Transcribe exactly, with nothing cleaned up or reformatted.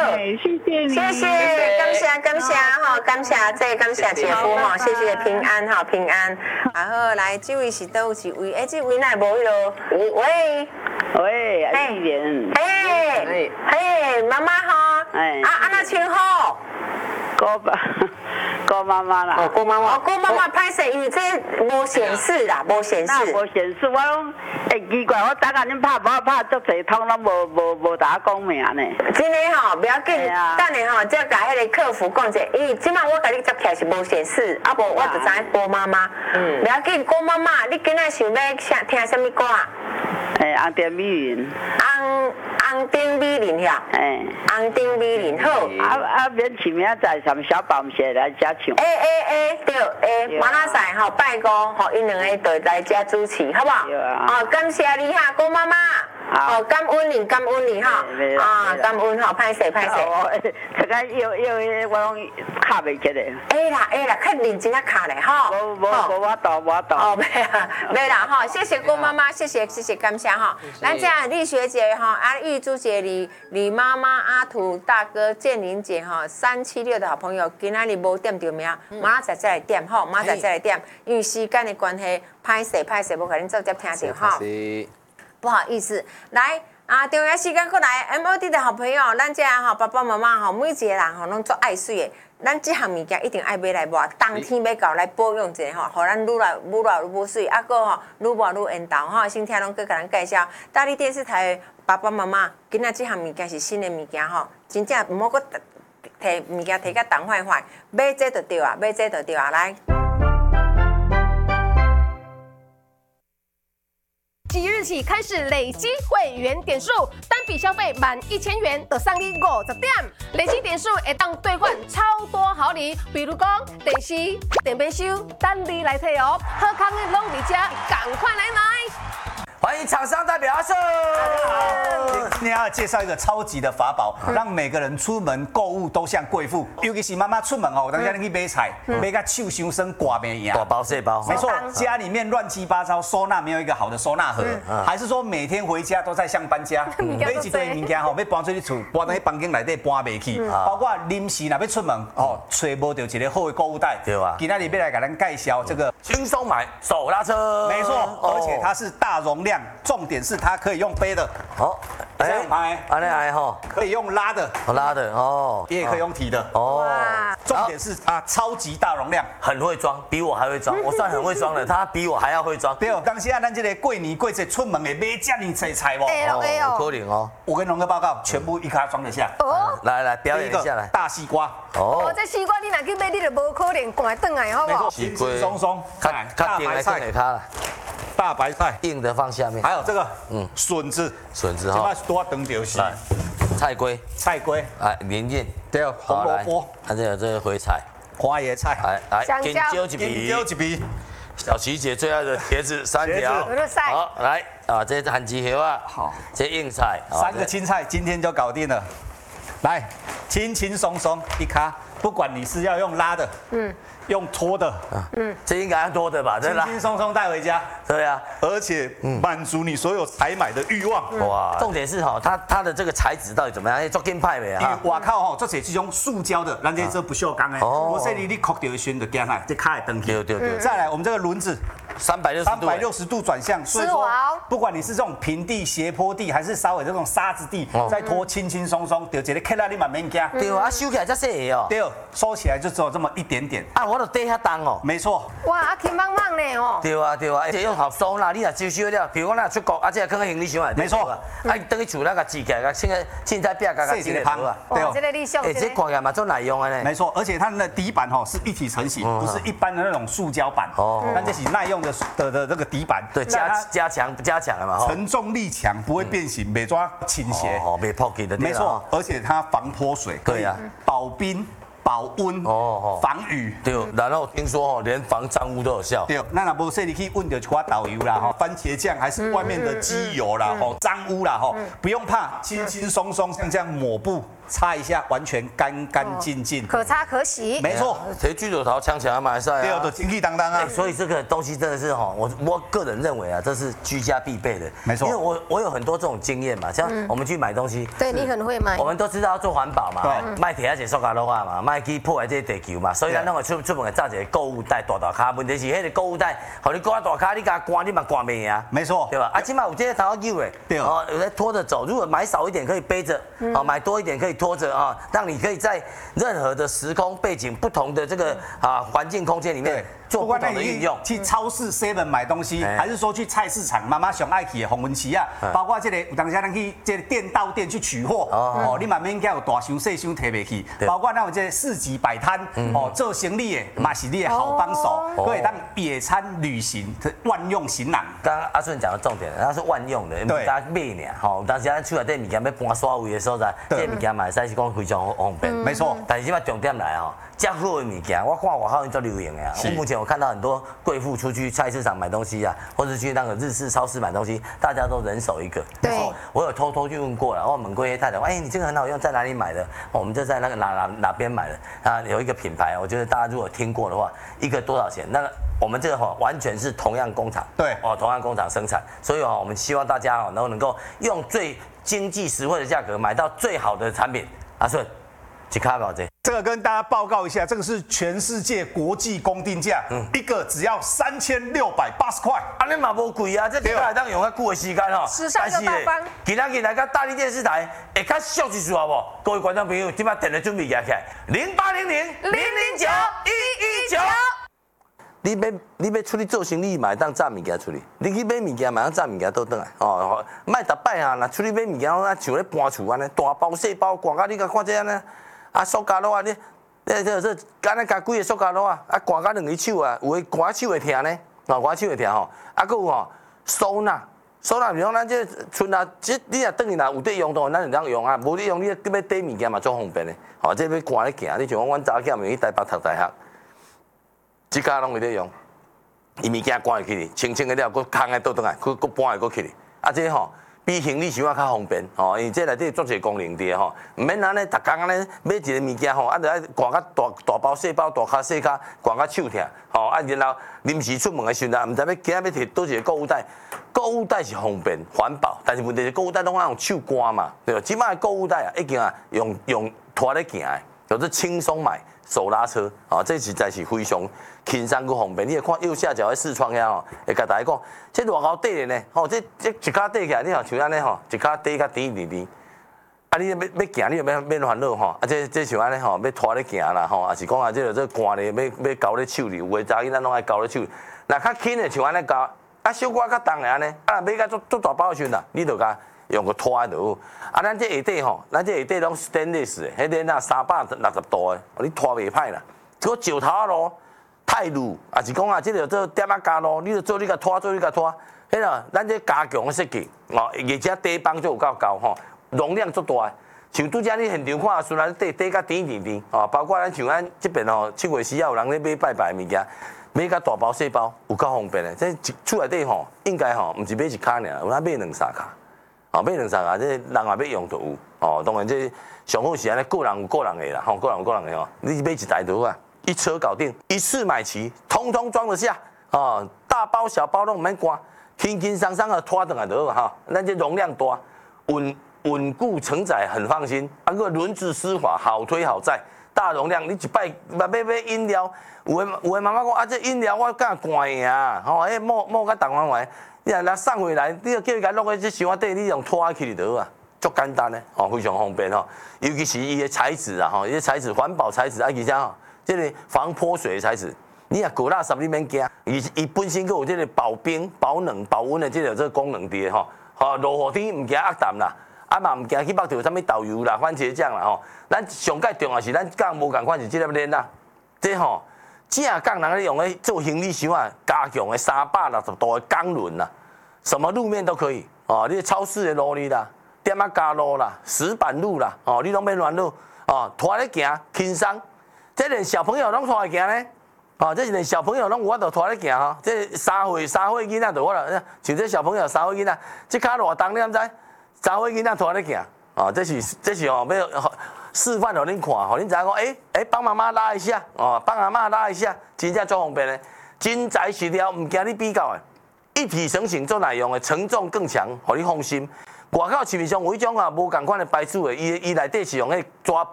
哎，谢谢你， 谢谢，感谢感谢哈，感谢这感谢姐夫哈，谢谢平安哈，平安。然后来，这位是倒一位？哎，这位哪无迄落？喂喂，哎，艺人， 嘿，嘿，妈妈哈，哎，啊，安那称呼？ 郭爸，郭妈妈啦。 哦，郭妈妈，郭妈妈拍摄，因为这无显示啦，无显示。 无显示，我拢会奇怪，我等下恁拍无拍足侪通，拢无无无打讲名呢。 真诶吼，不要紧，等下吼，再甲迄个客服讲者，因为即摆我甲你接起来是无显示，啊无我就知影郭妈妈。嗯。不要紧，郭妈妈，你今仔想要听听什么歌啊？ 诶，红丁美人。 红红丁美人遐。诶。红丁美人好。 啊啊，免起名在什么小宝鞋来遮唱。 诶诶诶，对，诶，明仔载吼拜五吼，因两个就来遮主持，好不好？对啊。哦，感谢你哈，郭妈妈。哦，感恩你，感恩你哈。啊，感恩吼，歹势歹势。 这个要要我拢卡袂起来。 会啦会啦，较认真啊卡咧吼。 无无无我懂我懂。 哦，没啊，没啦哈，谢谢郭妈妈，谢谢谢谢感谢哈。咱这样丽学姐哈，啊玉珠姐、李李妈妈、阿土大哥、建林姐哈，三七六的好朋友，今仔日无点到名，明仔载再来点吼，明仔载再来点，因为时间的关系，歹势歹势，无甲恁直接听到哈。不好意思，来啊！重要时间过来 ，M O D 的好朋友，咱这样哈，爸爸妈妈哈，每一个人哈，拢做爱水的。咱这项物件一定爱买来抹，当天要搞来保养一下吼，互咱愈来愈来愈无水，啊个吼愈抹愈缘投吼。先听拢去甲咱介绍，大力电视台的爸爸妈妈，今仔这项物件是新的物件吼，真正毋好搁摕物件摕甲当坏坏，买这就对啊，买这就对啊，来。 即日起开始累积会员点数，单笔消费满一千元就送你五十点，累积点数会当兑换超多好礼，比如讲电视、电冰箱，等你来摕哦。好康的拢伫遮，赶快来买！ 欢迎厂商代表阿胜。 今天要介绍一个超级的法宝，让每个人出门购物都像贵妇，尤其是妈妈出门哦，当家你去买菜，买个手伤生刮没一样， 大包小包， 没错，家里面乱七八糟，收纳没有一个好的收纳盒，还是说每天回家都在像搬家，买一堆物件吼，要搬出去厝，搬到房间内底搬袂去，包括临时若要出门哦，找无到一个好的购物袋，对吧？今天要来给咱介绍这个轻松买手拉车， 没错，而且它是大容量。重点是它可以用背的，好，哎， 安尼来吼， 可以用拉的， 拉的哦， 也可以用提的哦。重点是它超级大容量， 很会装，比我还会装，我算很会装了，他比我还要会装。 对，当时啊，咱这个过年过节出门的买这么多菜不？ 哦，可能哦。 我跟龙哥报告，全部一卡装得下。 哦，来来表演一下来。 大西瓜。 哦，这西瓜你若去买，你就无可能赶回来，好不好？ 轻轻松松， 看看点来看给他了。 大白菜硬的放下面， 还有这个，嗯，笋子， 笋子哈， 多等丢西， 菜龟， 菜龟， 哎，连叶， 对，红萝卜， 它这有这个回菜， 花椰菜， 来来， 香蕉几皮， 香蕉几皮， 小琪姐最爱的茄子三条，好，来啊，这是韩吉河啊，好，这硬菜， 三个青菜今天就搞定了，来，轻轻松松一卡，不管你是要用拉的，嗯。用拖的， 嗯，这应该要拖的吧？ 轻轻松松带回家， 对啊， 而且满足你所有采买的欲望。 哇，重点是哈，它它的这个材质到底怎么样？做金派的啊，外口吼，做些这种塑胶的，咱这做不锈钢的，我说你你扣掉一圈就惊哈，这卡会登去。 对对对。 再来，我们这个轮子。三百六十度，三百六十度转向，所以说不管你是这种平地、斜坡地，还是稍微这种沙子地，再拖轻轻松松，就一个克拉你嘛免惊。 对啊，收起来才细哦。 对，收起来就只有这么一点点。 啊，我都底遐重哦。 没错。 哇，啊轻棒棒呢哦。 对啊对啊，而且用好收纳，你若收收了，比如讲咱出国，啊，这放在行李箱内。 没错。 啊，等去厝那个挤起来，个凊个凊彩壁个个挤个头啊。 对哦。这个你想。 哎，这看起来嘛做耐用的呢。 没错，而且它的底板吼是一体成型，不是一般的那种塑胶板。哦。但这是耐用的的的这个。底板对加加强加强了嘛， 承重力强，不会变形，没抓倾斜， 哦，没破给的， 没错，而且它防泼水， 对呀， 保冰、保温，哦，防雨， 对。然后听说哦，连防脏污都有效， 对。那若无说你去问到一块导游啦，哈，番茄酱还是外面的机油啦，吼，脏污啦，吼，不用怕，轻轻松松像这样抹布。 擦一下，完全干干净净， 可擦可洗。 没错， 谁举手头枪强马赛对， 啊， 都清气当当啊。 所以这个东西真的是哈，我我个人认为啊，这是居家必备的， 没错。 因为我我有很多这种经验嘛，像我们去买东西， 对你很会买， 我们都知道要做环保嘛， 对， 卖铁仔塑胶袋嘛，卖去破坏这地球嘛，所以咱拢会出出门炸一个购物袋大大卡，问题是迄个购物袋，互你挂大卡，你甲关你嘛关袂赢， 没错， 对吧？啊，起码有这些头要救诶， 对哦，有在拖着走，如果买少一点可以背着，啊，买多一点可以拖着啊，让你可以在任何的时空背景、不同的这个啊环境空间里面做不同的运用。 去超市 seven 买东西，还是说去菜市场，妈妈上爱去的红文旗啊，包括这个有当时咱去这个店到店去取货，哦，你嘛免惊有大箱细箱提袂去，包括那有这市集摆摊，哦，做生意的嘛是你的好帮手，可以当野餐旅行的万用行囊。 刚刚阿顺讲的重点，它是万用的，不是大家买尔吼。当时咱厝内底物件要搬刷位的时候，这物件嘛会使是讲非常方便。 没错， 但是即摆重点来吼，遮好的物件，我看外口人做流行的啊。我目前我看到很多贵妇出去菜市场买东西啊，或者去那个日式超市买东西，大家都人手一个。 对。 我有偷偷去问过了，我问过太太，哎，你这个很好用，在哪里买的？我们就在那个哪哪哪边买的啊，有一个品牌，我觉得大家如果听过的话，一个多少钱？那个我们这个哈完全是同样工厂， 对， 哦，同样工厂生产，所以哦，我们希望大家哦能能够用最经济实惠的价格买到最好的产品。阿顺，去看保这。 这个跟大家报告一下，这个是全世界国际公定价，嗯，一个只要三千六百八十块。 啊，你嘛无贵啊，这一来当用较久的时间吼。 时尚又大方。 今仔日来到大力电视台，会较俗一句好不？各位观众朋友，今摆电话准备起来，零八零零零零九一一九。你要你要出去做生意，嘛当炸物件出去；你去买物件，嘛当炸物件倒转来。哦，卖逐摆啊，若出去买物件，啊像咧搬厝安尼，大包细包，挂到你甲看这安尼。啊，塑胶袋啊，你，这这这，干那加几个塑胶袋啊，啊，挂到两只手啊，有诶挂手会疼呢，哦，挂手会疼吼，啊，佫有吼收纳，收纳，比如咱这剩啊，这你若等于若有得用到，咱就当用啊，无得用你要要缀物件嘛，足方便的，吼，这要挂咧行，你像阮查囝咪去台北读大学，即家拢会得用，伊物件挂入去哩，清清个了，佫空个倒转来，佫佫搬来佫去哩，啊，这吼。比行李箱啊较方便，吼，因为这内底足侪功能伫吼，毋免安尼逐工安尼买一个物件吼，啊，着爱挂较大大包细包，大卡细卡，挂较手疼，吼，啊，然后临时出门的时阵，毋知要今仔要摕倒一个购物袋，购物袋是方便环保，但是问题是购物袋拢爱用手赶嘛，对吧？即摆的购物袋啊，已经啊用用拖咧行的，就是轻松买。手拉车啊，这实在是非常轻松佮方便。你会看右下角的视窗遐吼，会甲大家讲，这偌高底的呢，吼，这这一骹底起来，你吼像安尼吼，一骹底较甜甜甜。啊，你要要行，你就免免烦恼吼。啊，这这像安尼吼，要拖咧行啦吼，也是讲啊，这个这寒咧，要要交咧手里，有诶查囡仔拢爱交咧手里。若较轻的像安尼交，啊小可较重的安尼，啊买甲足足大包的时阵啊，你就甲。用个拖就好，啊，咱这下底吼，咱这下底拢 stainless 的，迄个那三百六十度的，你拖袂歹啦。这个石头路、泰路，也是讲啊，这个做点啊加路，你就做你甲拖，做你甲拖，迄个咱这加强的设计，哦，而且底板就有够高吼，容量足大。像拄则你现场看，虽然底底较甜甜甜，哦，包括咱像咱这边吼，七月时啊有人咧买拜拜物件，买甲大包细包，有够方便的。这厝内底吼，应该吼，毋是买一卡尔，有咱买两三卡。哦，买两三下，这人也要用就有。哦，当然这上好是安尼，个人有个人的啦，吼，个人有个人的吼。你买一台就好啊，一车搞定，一次买齐，通通装得下。哦，大包小包都唔免挂，轻轻松松的拖转来就好哈。咱这容量大，稳稳固承载很放心。啊，个轮子丝滑，好推好载，大容量。你一摆买买买饮料，有诶有诶妈妈讲啊，这饮料我敢灌呀，吼，迄冒冒甲重翻回。你若若送回来，你就叫伊甲落去这箱仔底，你用拖起就好啊，足简单的，哦，非常方便吼。尤其是伊的材质啊，吼，伊的材质环保材质，啊，而且吼，这个防泼水的材质，你若过垃圾你免惊，伊伊本身佫有这个保冰、保冷、保温的这个这个功能伫吼，吼，落雨天唔惊压淡啦，啊嘛唔惊去绑着啥物豆油啦、番茄酱啦吼。咱上界重要是咱讲无共款是这粒链啦，这吼。正港人咧用咧做行李箱啊，加强的三百六十度的钢轮啦，什么路面都可以哦。你超市的路里啦，点啊加路啦，石板路啦，哦，你拢免乱路哦，拖咧行轻松。这连小朋友拢拖来行咧，哦，这是连小朋友拢有法度拖咧行吼。这三岁三岁囡仔就我啦，像这小朋友三岁囡仔，这骹偌重你毋知？三岁囡仔拖咧行， 啊，这是这是哦，要示范给恁看，互恁知影讲，哎哎，帮妈妈拉一下，哦，帮阿妈拉一下，真正足方便的。真材实料，唔惊你比较的，一体成型做耐用的，承重更强，互你放心。外口市面上有迄种啊无共款的牌子的，伊伊内底是用迄纸